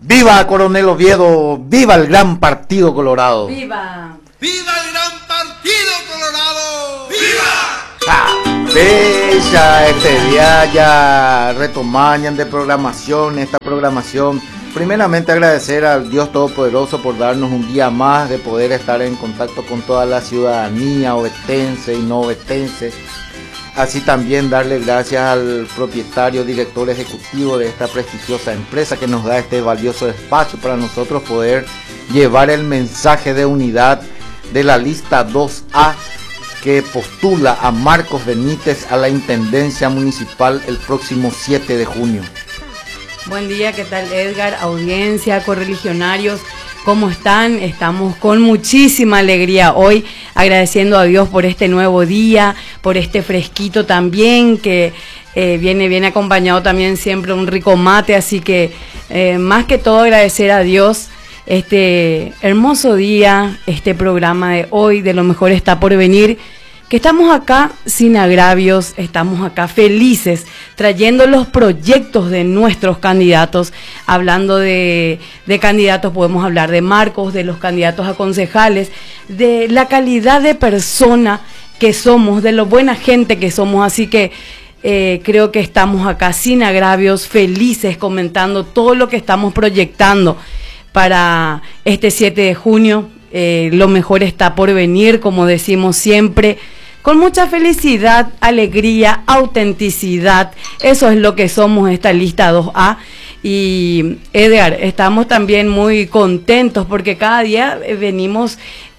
¡Viva Coronel Oviedo! ¡Viva el Gran Partido Colorado! ¡Viva! ¡Viva el Gran Partido Colorado! ¡Viva! Fecha este día ya retomañan de programación, esta programación. Primeramente agradecer al Dios Todopoderoso por darnos un día más de poder estar en contacto con toda la ciudadanía ovetense y no ovetense. Así también darle gracias al propietario, director ejecutivo de esta prestigiosa empresa que nos da este valioso espacio para nosotros poder llevar el mensaje de unidad de la lista 2A que postula a Marcos Benítez a la Intendencia Municipal el próximo 7 de junio. Buen día, ¿qué tal Edgar? Audiencia, correligionarios, ¿cómo están? Estamos con muchísima alegría hoy, agradeciendo a Dios por este nuevo día, por este fresquito también, que viene bien acompañado también siempre un rico mate, así que más que todo agradecer a Dios este hermoso día, este programa de hoy, de lo mejor está por venir, que estamos acá sin agravios, estamos acá felices, trayendo los proyectos de nuestros candidatos. Hablando de candidatos, podemos hablar de Marcos, de los candidatos a concejales, de la calidad de persona que somos, de lo buena gente que somos, así que creo que estamos acá sin agravios, felices, comentando todo lo que estamos proyectando para este 7 de junio. Lo mejor está por venir, como decimos siempre, con mucha felicidad, alegría, autenticidad. Eso es lo que somos esta lista 2A. Y Edgar, estamos también muy contentos porque cada día venimos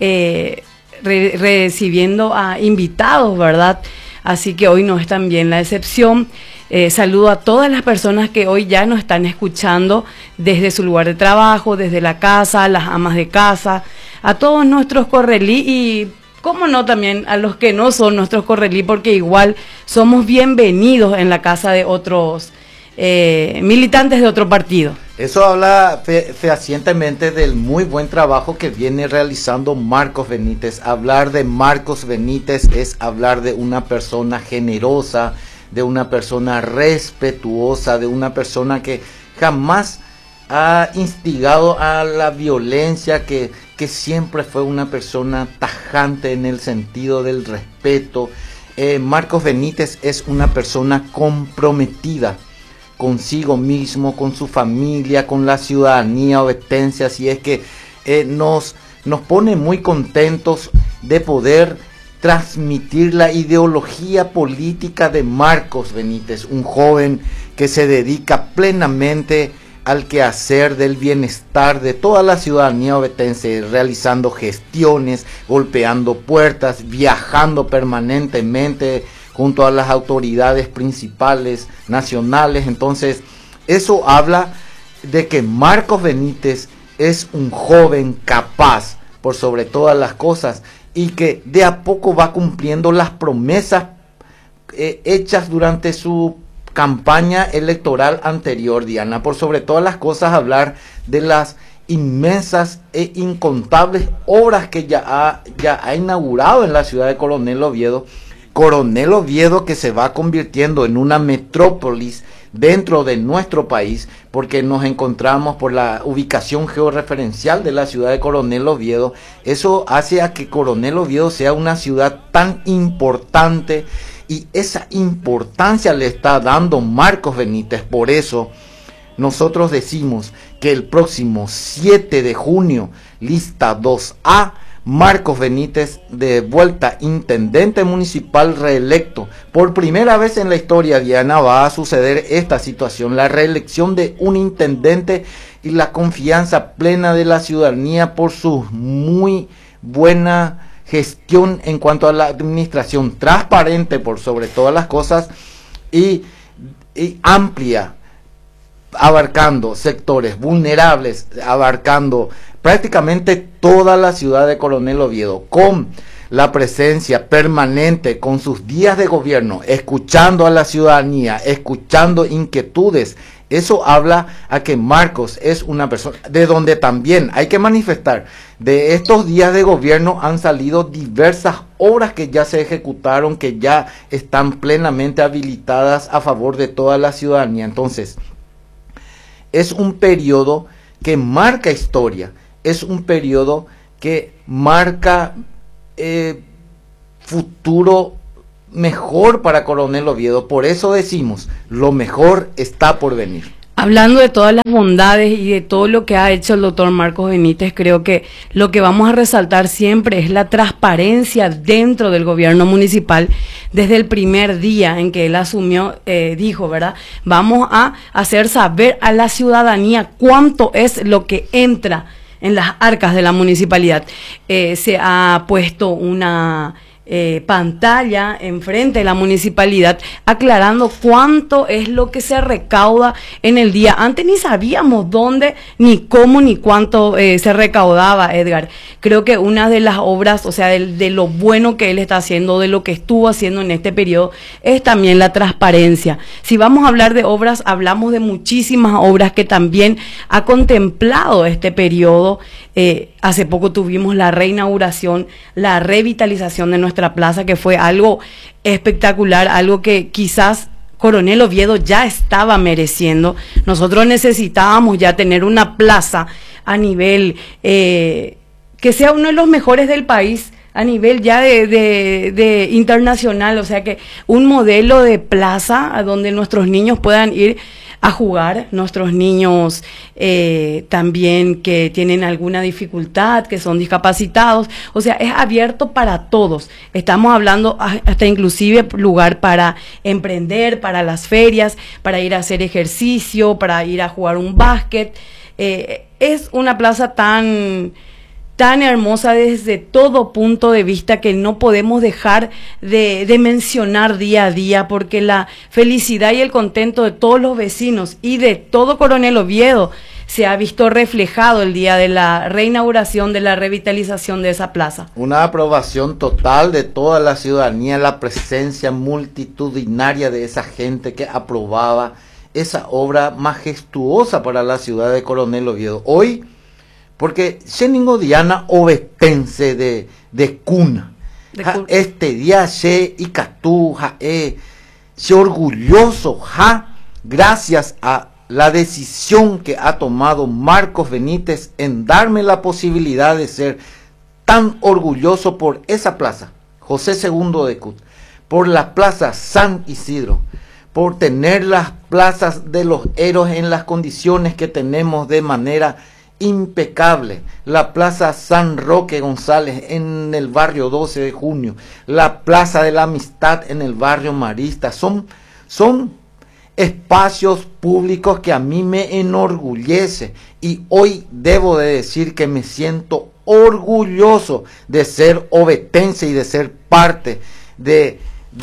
recibiendo a invitados, ¿verdad? Así que hoy no es también la excepción. Saludo a todas las personas que hoy ya nos están escuchando desde su lugar de trabajo, desde la casa, las amas de casa, a todos nuestros correlí y, cómo no, también a los que no son nuestros correlí, porque igual somos bienvenidos en la casa de otros militantes de otro partido. Eso habla fehacientemente del muy buen trabajo que viene realizando Marcos Benítez. Hablar de Marcos Benítez es hablar de una persona generosa, de una persona respetuosa, de una persona que jamás ha instigado a la violencia, que siempre fue una persona tajante en el sentido del respeto. Marcos Benítez es una persona comprometida consigo mismo, con su familia, con la ciudadanía ovetense, así es que nos pone muy contentos de poder transmitir la ideología política de Marcos Benítez, un joven que se dedica plenamente al quehacer del bienestar de toda la ciudadanía ovetense, realizando gestiones, golpeando puertas, viajando permanentemente junto a las autoridades principales nacionales. Entonces, eso habla de que Marcos Benítez es un joven capaz por sobre todas las cosas y que de a poco va cumpliendo las promesas hechas durante su campaña electoral anterior, Diana. Por sobre todas las cosas, hablar de las inmensas e incontables obras que ya ha inaugurado en la ciudad de Coronel Oviedo. Coronel Oviedo, que se va convirtiendo en una metrópolis dentro de nuestro país, porque nos encontramos por la ubicación georreferencial de la ciudad de Coronel Oviedo. Eso hace a que Coronel Oviedo sea una ciudad tan importante, y esa importancia le está dando Marcos Benítez. Por eso nosotros decimos que el próximo 7 de junio, lista 2A, Marcos Benítez, de vuelta intendente municipal reelecto. Por primera vez en la historia, Diana, va a suceder esta situación, la reelección de un intendente y la confianza plena de la ciudadanía por su muy buena gestión en cuanto a la administración, transparente por sobre todas las cosas y amplia, abarcando sectores vulnerables, abarcando prácticamente toda la ciudad de Coronel Oviedo, con la presencia permanente, con sus días de gobierno, escuchando a la ciudadanía, escuchando inquietudes. Eso habla a que Marcos es una persona de donde también hay que manifestar. De estos días de gobierno han salido diversas obras que ya se ejecutaron, que ya están plenamente habilitadas a favor de toda la ciudadanía. Entonces, es un periodo que marca historia, es un periodo que marca futuro mejor para Coronel Oviedo. Por eso decimos, lo mejor está por venir. Hablando de todas las bondades y de todo lo que ha hecho el doctor Marcos Benítez, creo que lo que vamos a resaltar siempre es la transparencia dentro del gobierno municipal. Desde el primer día en que él asumió, dijo, ¿verdad? Vamos a hacer saber a la ciudadanía cuánto es lo que entra en las arcas de la municipalidad. Se ha puesto una pantalla enfrente de la municipalidad aclarando cuánto es lo que se recauda en el día. Antes ni sabíamos dónde, ni cómo, ni cuánto se recaudaba, Edgar. Creo que una de las obras, o sea, de lo bueno que él está haciendo, de lo que estuvo haciendo en este periodo, es también la transparencia. Si vamos a hablar de obras, hablamos de muchísimas obras que también ha contemplado este periodo. Hace poco tuvimos la reinauguración, la revitalización de nuestra plaza, que fue algo espectacular, algo que quizás Coronel Oviedo ya estaba mereciendo. Nosotros necesitábamos ya tener una plaza a nivel, que sea uno de los mejores del país, a nivel ya de internacional, o sea que un modelo de plaza a donde nuestros niños puedan ir a jugar, nuestros niños también que tienen alguna dificultad, que son discapacitados, o sea, es abierto para todos. Estamos hablando hasta inclusive lugar para emprender, para las ferias, para ir a hacer ejercicio, para ir a jugar un básquet. Es una plaza tan hermosa desde todo punto de vista que no podemos dejar de mencionar día a día, porque la felicidad y el contento de todos los vecinos y de todo Coronel Oviedo se ha visto reflejado el día de la reinauguración, de la revitalización de esa plaza. Una aprobación total de toda la ciudadanía, la presencia multitudinaria de esa gente que aprobaba esa obra majestuosa para la ciudad de Coronel Oviedo. Hoy, porque Sheningo Diana obetense de cuna. Este día se y catú, se orgulloso, gracias a la decisión que ha tomado Marcos Benítez en darme la posibilidad de ser tan orgulloso por esa plaza, José II de Cut, por la plaza San Isidro, por tener las plazas de los héroes en las condiciones que tenemos de manera impecable, la plaza San Roque González en el barrio 12 de junio, la plaza de la Amistad en el barrio Marista, son espacios públicos que a mí me enorgullece, y hoy debo de decir que me siento orgulloso de ser ovetense y de ser parte de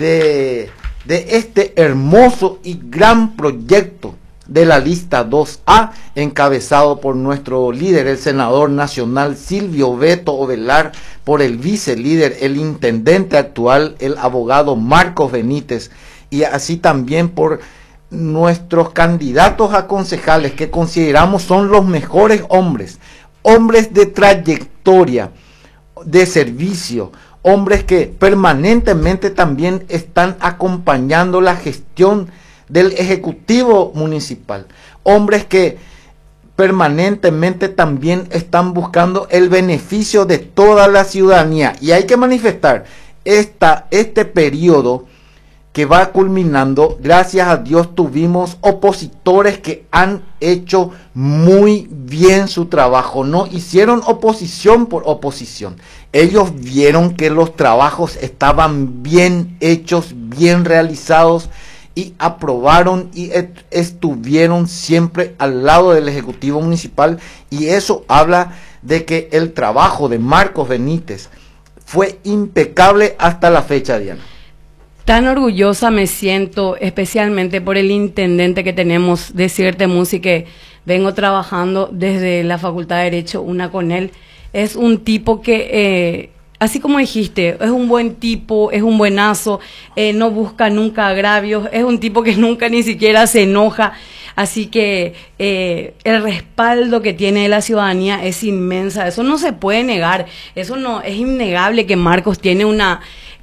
este hermoso y gran proyecto de la lista 2A, encabezado por nuestro líder, el senador nacional Silvio Beto Ovelar, por el vicelíder, el intendente actual, el abogado Marcos Benítez, y así también por nuestros candidatos a concejales, que consideramos son los mejores hombres de trayectoria, de servicio, hombres que permanentemente también están acompañando la gestión del Ejecutivo Municipal, hombres que permanentemente también están buscando el beneficio de toda la ciudadanía. Y hay que manifestar este periodo que va culminando. Gracias a Dios tuvimos opositores que han hecho muy bien su trabajo, no hicieron oposición por oposición. Ellos vieron que los trabajos estaban bien hechos, bien realizados, y aprobaron y estuvieron siempre al lado del Ejecutivo Municipal, y eso habla de que el trabajo de Marcos Benítez fue impecable hasta la fecha, Diana. Tan orgullosa me siento, especialmente por el intendente que tenemos de Ciertemus, y que vengo trabajando desde la Facultad de Derecho, una con él. Es un tipo que, así como dijiste, es un buen tipo, es un buenazo, no busca nunca agravios, es un tipo que nunca ni siquiera se enoja. Así que el respaldo que tiene de la ciudadanía es inmensa, eso no se puede negar, eso no es innegable, que Marcos tiene una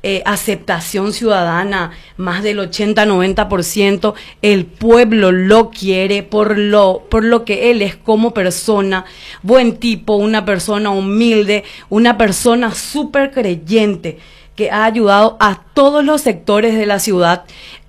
aceptación ciudadana, más del 80-90%, el pueblo lo quiere por lo que él es como persona, buen tipo, una persona humilde, una persona súper creyente, que ha ayudado a todos los sectores de la ciudad,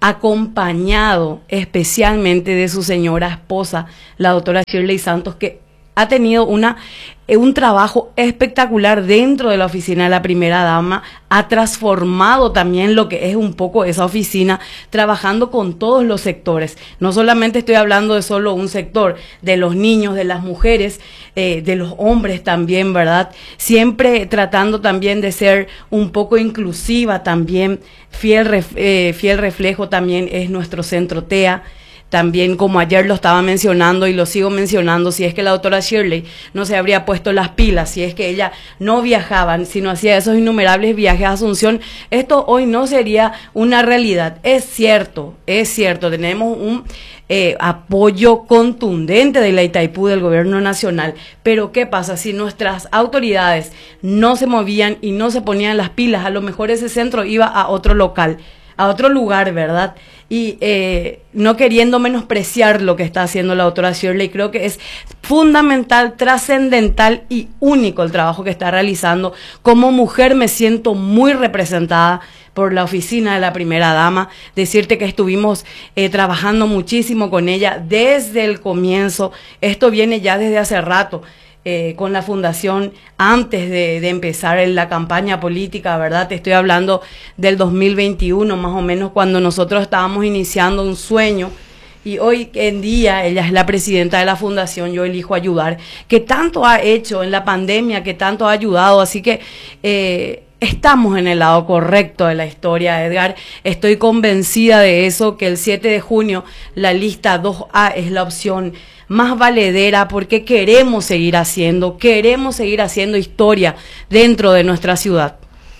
acompañado especialmente de su señora esposa, la doctora Shirley Santos, que ha tenido un trabajo espectacular dentro de la oficina de la primera dama, ha transformado también lo que es un poco esa oficina, trabajando con todos los sectores. No solamente estoy hablando de solo un sector, de los niños, de las mujeres, de los hombres también, ¿verdad? Siempre tratando también de ser un poco inclusiva también, fiel reflejo también es nuestro centro TEA. También, como ayer lo estaba mencionando y lo sigo mencionando, si es que la doctora Shirley no se habría puesto las pilas, si es que ella no viajaba, sino hacía esos innumerables viajes a Asunción, esto hoy no sería una realidad. Es cierto, tenemos un apoyo contundente de la Itaipú, del gobierno nacional, pero ¿qué pasa? Si nuestras autoridades no se movían y no se ponían las pilas, a lo mejor ese centro iba a otro local, a otro lugar, ¿verdad? Y no queriendo menospreciar lo que está haciendo la doctora Shirley, creo que es fundamental, trascendental y único el trabajo que está realizando. Como mujer me siento muy representada por la oficina de la primera dama. Decirte que estuvimos trabajando muchísimo con ella desde el comienzo. Esto viene ya desde hace rato. Con la fundación antes de empezar en la campaña política, ¿verdad? Te estoy hablando del 2021, más o menos, cuando nosotros estábamos iniciando un sueño, y hoy en día ella es la presidenta de la fundación Yo Elijo Ayudar, que tanto ha hecho en la pandemia, que tanto ha ayudado, así que estamos en el lado correcto de la historia, Edgar. Estoy convencida de eso, que el 7 de junio la lista 2A es la opción más valedera, porque queremos seguir haciendo historia dentro de nuestra ciudad.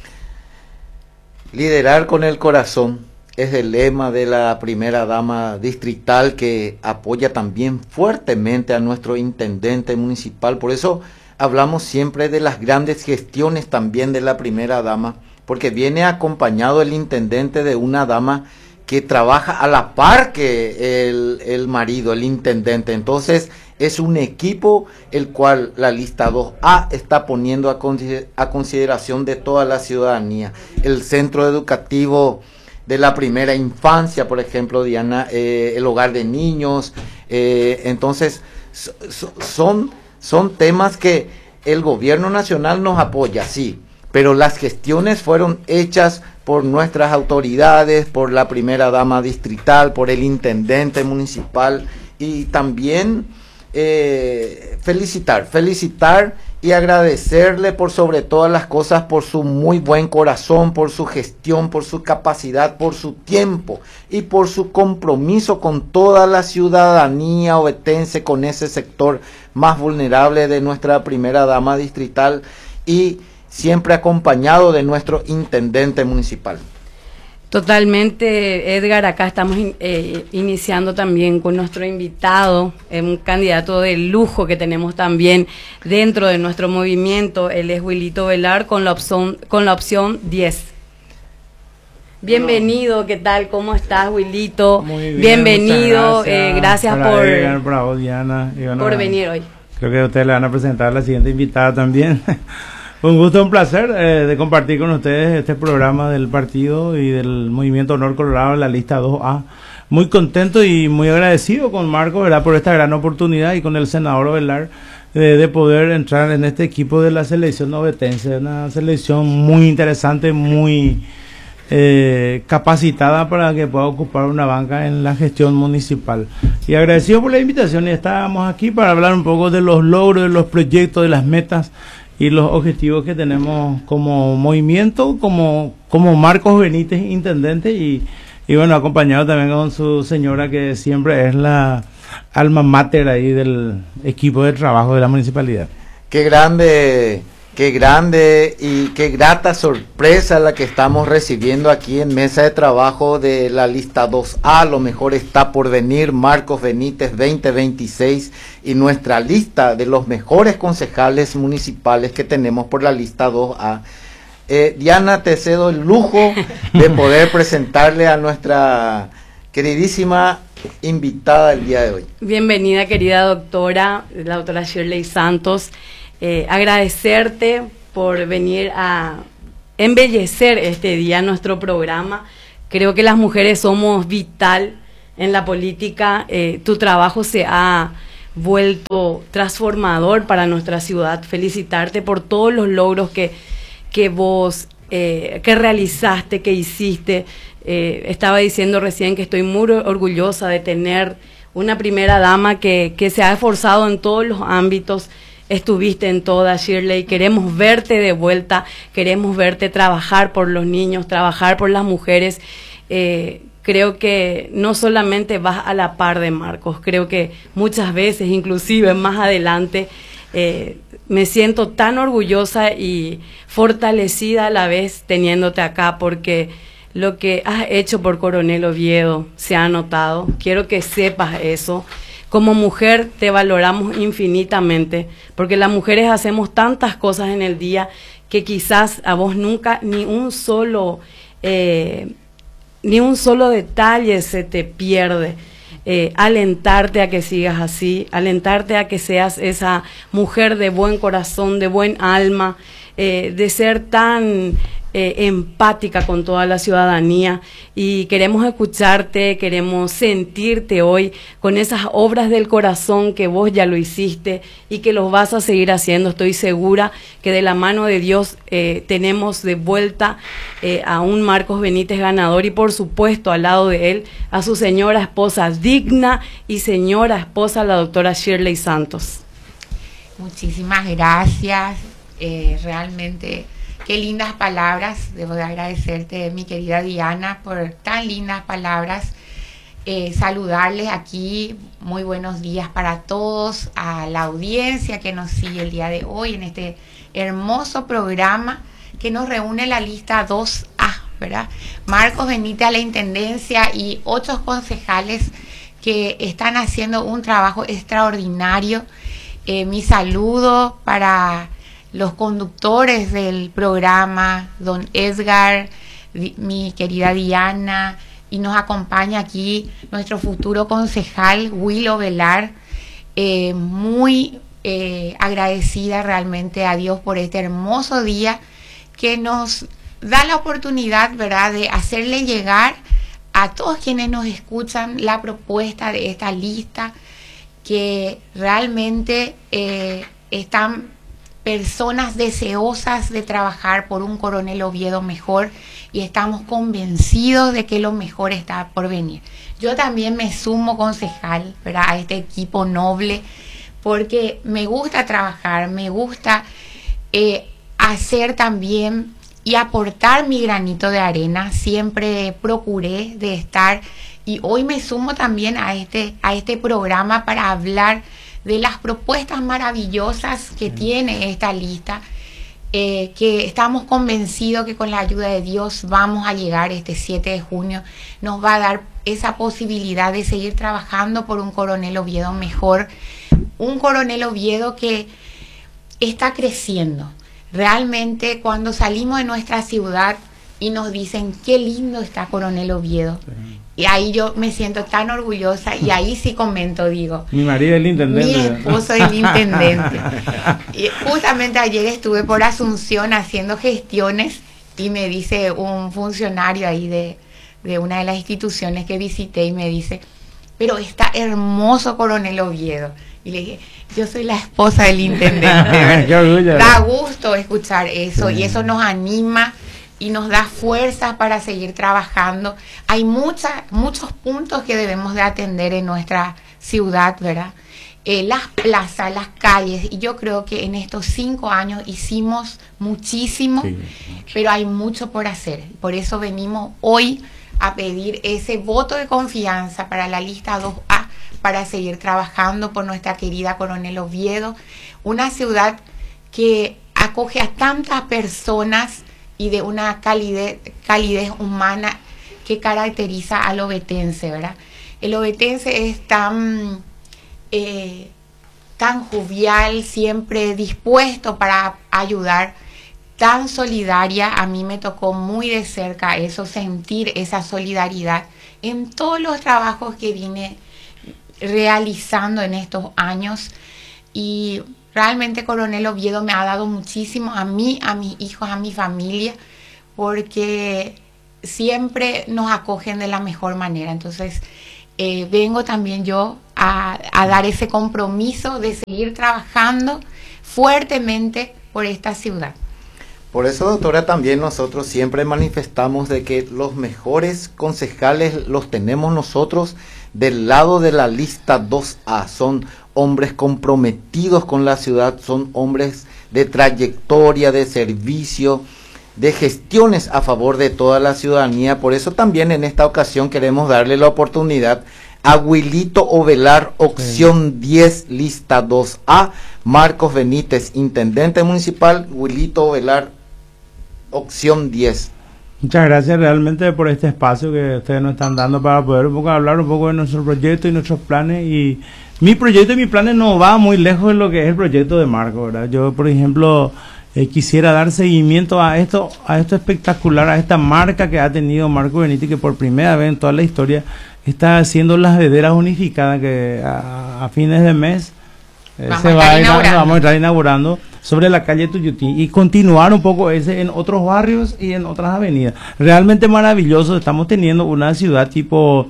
Liderar con el corazón es el lema de la primera dama distrital, que apoya también fuertemente a nuestro intendente municipal. Por eso hablamos siempre de las grandes gestiones también de la primera dama, porque viene acompañado el intendente de una dama que trabaja a la par que el marido, el intendente. Entonces es un equipo el cual la lista 2A está poniendo a consideración de toda la ciudadanía. El centro educativo de la primera infancia, por ejemplo, Diana, el hogar de niños. Entonces son temas que el gobierno nacional nos apoya, sí, pero las gestiones fueron hechas por nuestras autoridades, por la primera dama distrital, por el intendente municipal, y también felicitar y agradecerle por sobre todas las cosas por su muy buen corazón, por su gestión, por su capacidad, por su tiempo y por su compromiso con toda la ciudadanía ovetense, con ese sector más vulnerable de nuestra primera dama distrital, y siempre acompañado de nuestro intendente municipal. Totalmente, Edgar. Acá estamos iniciando también con nuestro invitado, un candidato de lujo que tenemos también dentro de nuestro movimiento. Él es Wilito Velar con la opción 10. Bienvenido, ¿qué tal? ¿Cómo estás, Wilito? Muy bien, bienvenido, gracias bravo, Diana, por venir hoy. Creo que ustedes le van a presentar a la siguiente invitada también. Un gusto, un placer de compartir con ustedes este programa del partido y del Movimiento Honor Colorado en la lista 2A. Muy contento y muy agradecido con Marco, ¿verdad?, por esta gran oportunidad, y con el senador Velar de poder entrar en este equipo de la selección ovetense, una selección muy interesante, muy capacitada para que pueda ocupar una banca en la gestión municipal. Y agradecido por la invitación, y estábamos aquí para hablar un poco de los logros, de los proyectos, de las metas y los objetivos que tenemos como movimiento, como Marcos Benítez, intendente, y bueno, acompañado también con su señora, que siempre es la alma mater ahí del equipo de trabajo de la municipalidad. Qué grande y qué grata sorpresa la que estamos recibiendo aquí en Mesa de Trabajo de la lista 2A. Lo mejor está por venir, Marcos Benítez 2026, y nuestra lista de los mejores concejales municipales que tenemos por la lista 2A. Diana, te cedo el lujo de poder presentarle a nuestra queridísima invitada el día de hoy. Bienvenida, querida doctora, la doctora Shirley Santos. Agradecerte por venir a embellecer este día nuestro programa. Creo que las mujeres somos vital en la política. Tu trabajo se ha vuelto transformador para nuestra ciudad. Felicitarte por todos los logros que vos que realizaste, que hiciste. Estaba diciendo recién que estoy muy orgullosa de tener una primera dama que se ha esforzado en todos los ámbitos. Estuviste en todas, Shirley. Queremos verte de vuelta, queremos verte trabajar por los niños, trabajar por las mujeres. Creo que no solamente vas a la par de Marcos, creo que muchas veces, inclusive más adelante, me siento tan orgullosa y fortalecida a la vez teniéndote acá, porque lo que has hecho por Coronel Oviedo se ha notado. Quiero que sepas eso. Como mujer te valoramos infinitamente, porque las mujeres hacemos tantas cosas en el día que quizás a vos nunca ni un solo detalle se te pierde. Alentarte a que sigas así, alentarte a que seas esa mujer de buen corazón, de buen alma, de ser tan empática con toda la ciudadanía, y queremos escucharte, queremos sentirte hoy con esas obras del corazón que vos ya lo hiciste y que los vas a seguir haciendo. Estoy segura que de la mano de Dios tenemos de vuelta a un Marcos Benítez ganador, y por supuesto al lado de él a su señora esposa digna y señora esposa, la doctora Shirley Santos. Muchísimas gracias, realmente qué lindas palabras. Debo de agradecerte, mi querida Diana, por tan lindas palabras. Saludarles aquí, muy buenos días para todos, a la audiencia que nos sigue el día de hoy en este hermoso programa que nos reúne la lista 2A, ¿verdad? Marcos Benítez a la Intendencia y otros concejales que están haciendo un trabajo extraordinario. Mi saludo para los conductores del programa, don Edgar, mi querida Diana, y nos acompaña aquí nuestro futuro concejal, Willow Velar. Muy agradecida realmente a Dios por este hermoso día que nos da la oportunidad, ¿verdad?, de hacerle llegar a todos quienes nos escuchan la propuesta de esta lista, que realmente están personas deseosas de trabajar por un Coronel Oviedo mejor, y estamos convencidos de que lo mejor está por venir. Yo también me sumo concejal, ¿verdad?, a este equipo noble, porque me gusta trabajar, me gusta hacer también y aportar mi granito de arena. Siempre procuré de estar, y hoy me sumo también a este programa para hablar de las propuestas maravillosas que tiene esta lista, que estamos convencidos que con la ayuda de Dios vamos a llegar este 7 de junio. Nos va a dar esa posibilidad de seguir trabajando por un Coronel Oviedo mejor, un Coronel Oviedo que está creciendo. Realmente cuando salimos de nuestra ciudad y nos dicen qué lindo está Coronel Oviedo, y ahí yo me siento tan orgullosa, y ahí sí comento, digo, mi marido es el intendente, mi esposo es el intendente. Y justamente ayer estuve por Asunción haciendo gestiones, y me dice un funcionario ahí de una de las instituciones que visité, y me dice, pero está hermoso Coronel Oviedo. Y le dije, yo soy la esposa del intendente. Qué orgullo. Da gusto escuchar eso, y eso nos anima y nos da fuerza para seguir trabajando. Hay muchos puntos que debemos de atender en nuestra ciudad, ¿verdad? Las plazas, las calles, y yo creo que en estos 5 años hicimos muchísimo, sí, pero hay mucho por hacer. Por eso venimos hoy a pedir ese voto de confianza para la lista 2A, para seguir trabajando por nuestra querida Coronel Oviedo, una ciudad que acoge a tantas personas y de una calidez humana que caracteriza al ovetense, ¿verdad? El ovetense es tan jovial, siempre dispuesto para ayudar. tan solidaria. A mí me tocó muy de cerca eso, sentir esa solidaridad en todos los trabajos que vine realizando en estos años. Y realmente Coronel Oviedo me ha dado muchísimo a mí, a mis hijos, a mi familia, porque siempre nos acogen de la mejor manera. Entonces vengo también yo a dar ese compromiso de seguir trabajando fuertemente por esta ciudad. Por eso, doctora, también nosotros siempre manifestamos de que los mejores concejales los tenemos nosotros del lado de la lista 2A. Son hombres comprometidos con la ciudad, son hombres de trayectoria, de servicio, de gestiones a favor de toda la ciudadanía. Por eso también en esta ocasión queremos darle la oportunidad a Wilito Ovelar, opción 10, lista 2A, Marcos Benítez, intendente municipal, Wilito Ovelar, opción 10. Muchas gracias realmente por este espacio que ustedes nos están dando para poder hablar un poco de nuestro proyecto y nuestros planes. Y mi proyecto y mis planes no va muy lejos de lo que es el proyecto de Marco, ¿verdad? Yo, por ejemplo, quisiera dar seguimiento a esto espectacular, a esta marca que ha tenido Marco Benítez, que por primera vez en toda la historia está haciendo las vederas unificadas, que a fines de mes vamos a estar inaugurando sobre la calle Tuyutí, y continuar un poco ese en otros barrios y en otras avenidas. Realmente maravilloso. Estamos teniendo una ciudad tipo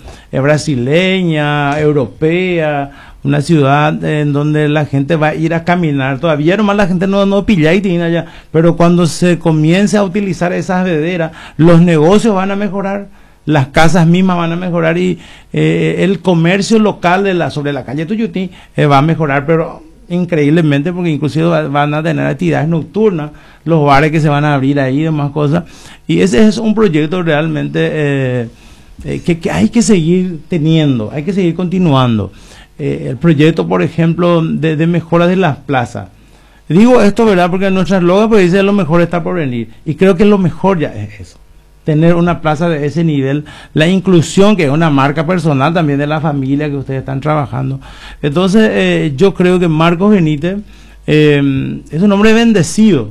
brasileña, europea, una ciudad en donde la gente va a ir a caminar. Todavía nomás la gente no pilla y tiene allá, pero cuando se comience a utilizar esas vederas, los negocios van a mejorar, las casas mismas van a mejorar, y el comercio local sobre la calle Tuyutí va a mejorar, pero increíblemente, porque inclusive van a tener actividades nocturnas, los bares que se van a abrir ahí y demás cosas. Y ese es un proyecto realmente que hay que seguir teniendo, hay que seguir continuando. El proyecto, por ejemplo, de mejora de las plazas. Digo esto, ¿verdad? Porque nuestra eslogan pues dice: lo mejor está por venir, y creo que lo mejor ya es eso, tener una plaza de ese nivel, la inclusión, que es una marca personal también de la familia que ustedes están trabajando. Entonces yo creo que Marcos Benítez es un hombre bendecido,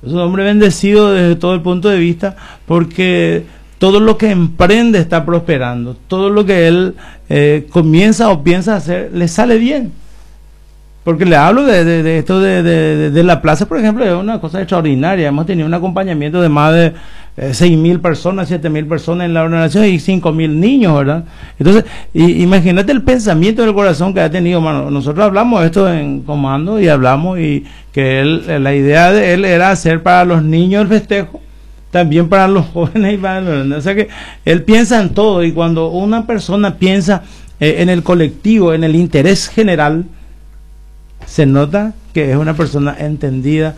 desde todo el punto de vista, porque todo lo que emprende está prosperando, todo lo que él comienza o piensa hacer le sale bien. Porque le hablo de esto de la plaza, por ejemplo, es una cosa extraordinaria. Hemos tenido un acompañamiento de más de 6.000 personas, 7.000 personas en la organización, y 5.000 niños, ¿verdad? Entonces, imagínate el pensamiento del corazón que ha tenido, mano. Nosotros hablamos esto en comando y hablamos, y que la idea de él era hacer para los niños el festejo, también para los jóvenes, o sea que él piensa en todo. Y cuando una persona piensa en el colectivo, en el interés general, se nota que es una persona entendida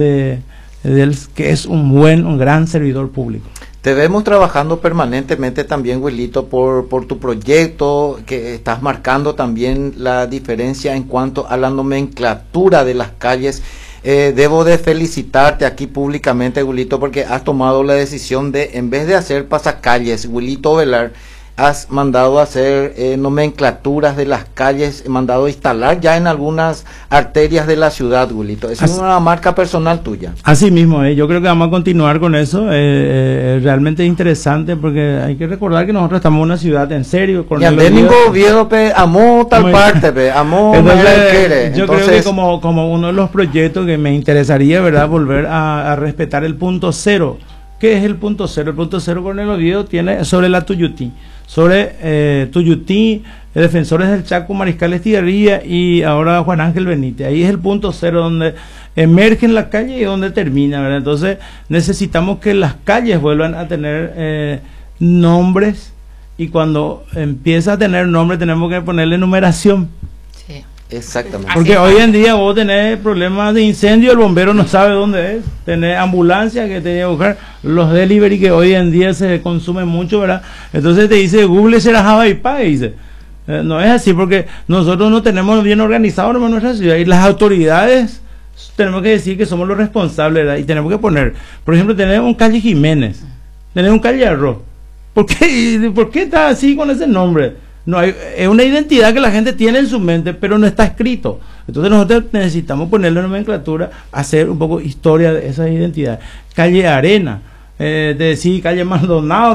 que es un gran servidor público. Te vemos trabajando permanentemente también, Wilito, por tu proyecto, que estás marcando también la diferencia en cuanto a la nomenclatura de las calles. Debo de felicitarte aquí públicamente, Wilito, porque has tomado la decisión de, en vez de hacer pasacalles, Wilito Ovelar, has mandado a hacer nomenclaturas de las calles, mandado a instalar ya en algunas arterias de la ciudad, Wilito. Es una marca personal tuya. Así mismo, yo creo que vamos a continuar con eso. Realmente interesante, porque hay que recordar que nosotros estamos en una ciudad en serio. Y Andénico Oviedo, amó tal parte, amó. Entonces, yo creo que como uno de los proyectos que me interesaría, ¿verdad?, volver a respetar el punto cero. ¿Qué es el punto cero? El punto cero, Coronel Oviedo, tiene sobre la Tuyutí. Sobre Tuyutí, Defensores del Chaco, Mariscal Estigarribia y ahora Juan Ángel Benítez. Ahí es el punto cero donde emerge en la calle y donde termina, ¿verdad? Entonces necesitamos que las calles vuelvan a tener nombres, y cuando empieza a tener nombre tenemos que ponerle numeración. Sí. Exactamente. Porque hoy en día vos tenés problemas de incendio, el bombero no sabe dónde es, tenés ambulancia que te lleva a buscar, los delivery que hoy en día se consumen mucho, ¿verdad? Entonces te dice Google será Java y Paz, dice. No es así, porque nosotros no tenemos bien organizado en nuestra ciudad, y las autoridades tenemos que decir que somos los responsables, ¿verdad? Y tenemos que poner, por ejemplo, tenemos un calle Jiménez, tenemos un calle Arroz. ¿Por qué está así con ese nombre? no hay, es una identidad que la gente tiene en su mente, pero no está escrito. Entonces nosotros necesitamos ponerle nomenclatura, hacer un poco historia de esa identidad. Calle Arena, de decir calle Maldonado,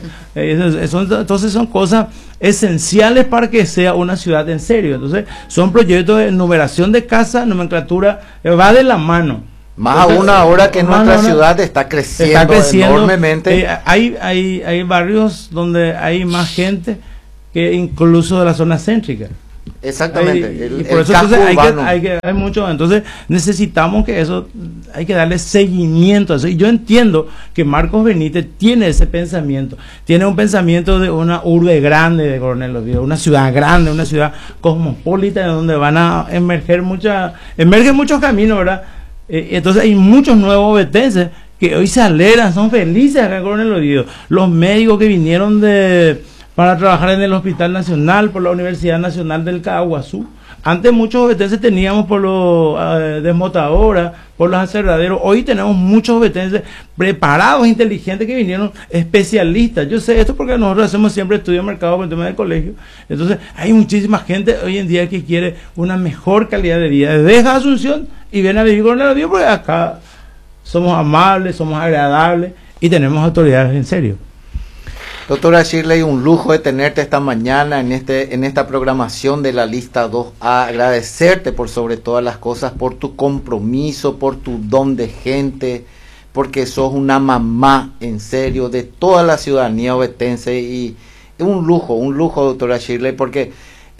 entonces son cosas esenciales para que sea una ciudad en serio. Entonces son proyectos de numeración de casas, nomenclatura, va de la mano. Más aún ahora que nuestra ciudad está creciendo enormemente. Hay barrios donde hay más gente que incluso de la zona céntrica. Exactamente. Y por eso entonces hay mucho. Entonces necesitamos que eso, hay que darle seguimiento a eso. Y yo entiendo que Marcos Benítez tiene ese pensamiento. Tiene un pensamiento de una urbe grande de Coronel Oviedo, una ciudad grande, una ciudad cosmopolita, donde van a emergen muchos caminos, ¿verdad? Entonces hay muchos nuevos ovetenses que hoy se alegran, son felices acá en Coronel Oviedo. Los médicos que vinieron para trabajar en el Hospital Nacional, por la Universidad Nacional del Caguazú. Antes muchos ovetenses teníamos por los desmotadoras, por los aserraderos. Hoy tenemos muchos ovetenses preparados, inteligentes, que vinieron especialistas. Yo sé esto porque nosotros hacemos siempre estudio de mercado con el tema del colegio. Entonces hay muchísima gente hoy en día que quiere una mejor calidad de vida. Deja Asunción y viene a vivir con el avión, porque acá somos amables, somos agradables y tenemos autoridades en serio. Doctora Shirley, un lujo de tenerte esta mañana en esta programación de la lista 2A. Agradecerte por sobre todas las cosas, por tu compromiso, por tu don de gente, porque sos una mamá en serio de toda la ciudadanía ovetense. Y es un lujo, doctora Shirley, porque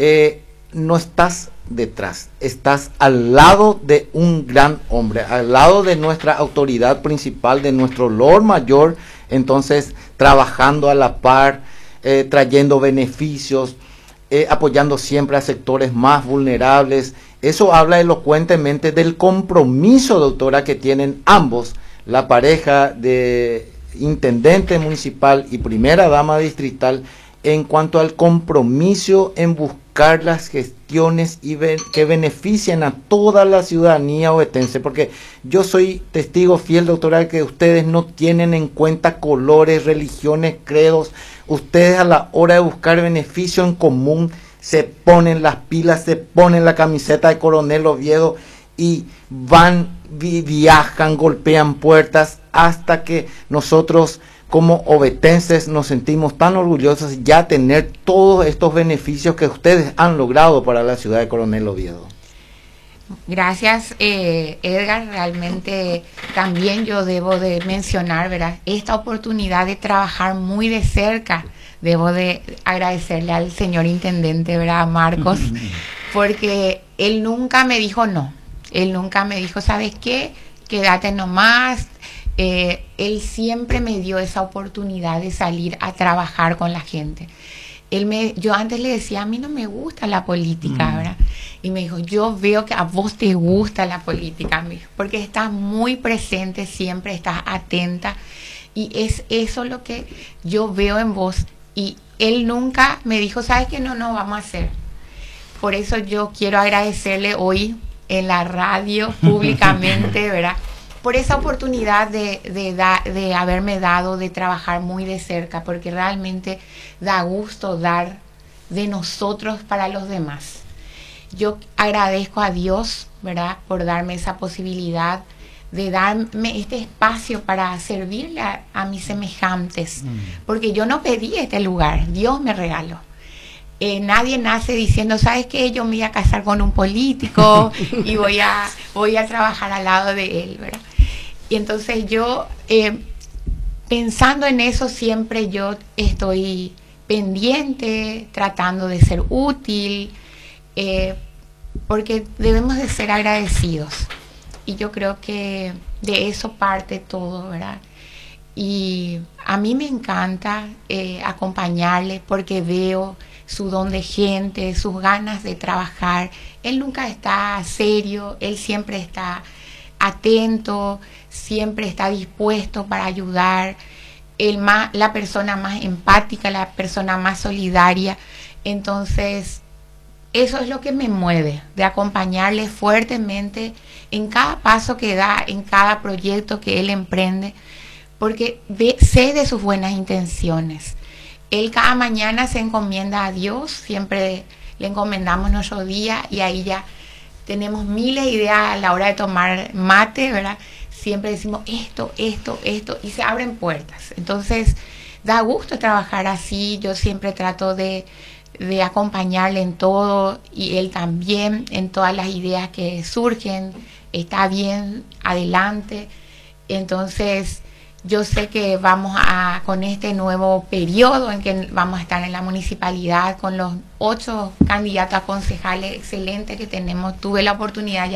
no estás detrás, estás al lado de un gran hombre, al lado de nuestra autoridad principal, de nuestro Lord Mayor. Entonces, trabajando a la par, trayendo beneficios, apoyando siempre a sectores más vulnerables. Eso habla elocuentemente del compromiso, doctora, que tienen ambos, la pareja de intendente municipal y primera dama distrital, en cuanto al compromiso en buscar las gestiones que beneficien a toda la ciudadanía ovetense, porque yo soy testigo fiel, doctora, que ustedes no tienen en cuenta colores, religiones, credos. Ustedes, a la hora de buscar beneficio en común, se ponen las pilas, se ponen la camiseta de Coronel Oviedo y viajan, golpean puertas, hasta que nosotros como ovetenses nos sentimos tan orgullosos ya tener todos estos beneficios que ustedes han logrado para la ciudad de Coronel Oviedo. Gracias, Edgar. Realmente también yo debo de mencionar, ¿verdad?, esta oportunidad de trabajar muy de cerca. Debo de agradecerle al señor intendente, ¿verdad?, Marcos, porque él nunca me dijo no. Él nunca me dijo, ¿sabes qué? Quédate nomás. Él siempre me dio esa oportunidad de salir a trabajar con la gente. Yo antes le decía, a mí no me gusta la política, ¿verdad? Y me dijo, yo veo que a vos te gusta la política, porque estás muy presente, siempre estás atenta, y es eso lo que yo veo en vos. Y él nunca me dijo, ¿sabes qué? No vamos a hacer. Por eso yo quiero agradecerle hoy en la radio públicamente, ¿verdad?, por esa oportunidad de haberme dado, de trabajar muy de cerca, porque realmente da gusto dar de nosotros para los demás. Yo agradezco a Dios, ¿verdad?, por darme esa posibilidad de darme este espacio para servirle a mis semejantes, porque yo no pedí este lugar, Dios me regaló. Nadie nace diciendo, ¿sabes qué? Yo me voy a casar con un político y voy a trabajar al lado de él, ¿verdad? Y entonces yo, pensando en eso, siempre yo estoy pendiente, tratando de ser útil, porque debemos de ser agradecidos. Y yo creo que de eso parte todo, ¿verdad? Y a mí me encanta acompañarle, porque veo su don de gente, sus ganas de trabajar. Él nunca está serio, él siempre está atento, siempre está dispuesto para ayudar. La persona más empática, la persona más solidaria. Entonces, eso es lo que me mueve, de acompañarle fuertemente en cada paso que da, en cada proyecto que él emprende, porque sé de sus buenas intenciones. él cada mañana se encomienda a Dios, siempre le encomendamos nuestro día y ahí ya tenemos miles de ideas a la hora de tomar mate, ¿verdad? Siempre decimos esto, y se abren puertas. Entonces, da gusto trabajar así. Yo siempre trato de acompañarle en todo y él también en todas las ideas que surgen. Está bien, adelante. Entonces, yo sé que vamos con este nuevo periodo en que vamos a estar en la municipalidad con los 8 candidatos a concejales excelentes que tenemos. Tuve la oportunidad ya